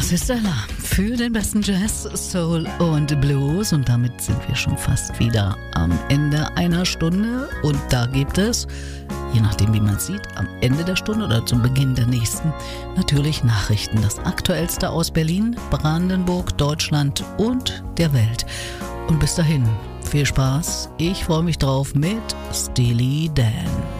Es ist Alarm für den besten Jazz, Soul und Blues und damit sind wir schon fast wieder am Ende einer Stunde und da gibt es, je nachdem wie man sieht, am Ende der Stunde oder zum Beginn der nächsten, natürlich Nachrichten. Das Aktuellste aus Berlin, Brandenburg, Deutschland und der Welt. Und bis dahin, viel Spaß, ich freue mich drauf mit Steely Dan.